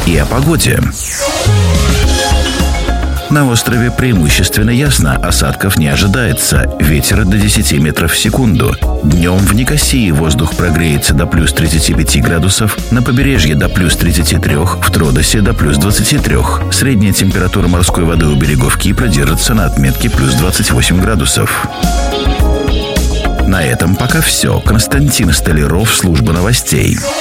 И о погоде. На острове преимущественно ясно, осадков не ожидается, ветер до 10 метров в секунду. Днем в Никосии воздух прогреется до плюс 35 градусов, на побережье до плюс 33, в Тродосе до плюс 23. Средняя температура морской воды у берегов Кипра держится на отметке плюс 28 градусов. На этом пока все. Константин Столяров, служба новостей.